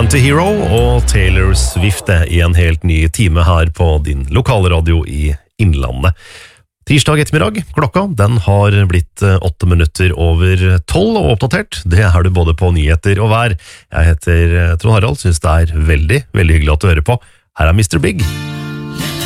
Antihero og Taylor Swift I en helt ny time her på din lokalradio I Innlandet. Tirsdag ettermiddag, klokka, den har blitt 8 minutter over 12 og oppdatert. Det du både på nyheter og vær. Jeg heter Trond Harald, synes det veldig, veldig hyggelig at du hører på. Her Mr. Big.